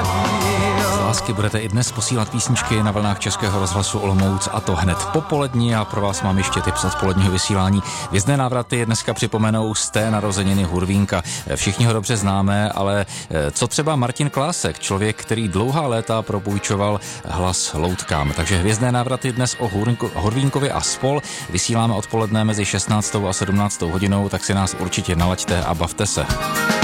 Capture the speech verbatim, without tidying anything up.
Z lásky budete i dnes posílat písničky na vlnách Českého rozhlasu Olomouc, a to hned po poledni, a pro vás mám ještě tip z odpoledního vysílání. Hvězdné návraty dneska připomenou z té narozeniny Hurvínka. Všichni ho dobře známe, ale co třeba Martin Klásek, člověk, který dlouhá léta propůjčoval hlas loutkám. Takže hvězdné návraty dnes o Hurvínkovi a spol. Vysíláme odpoledne mezi šestnáctou a sedmnáctou hodinou, tak si nás určitě nalaďte a bavte se.